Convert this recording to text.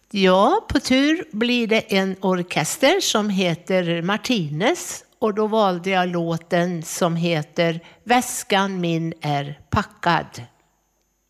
Ja, på tur blir det en orkester som heter Martinez och då valde jag låten som heter Väskan min är packad.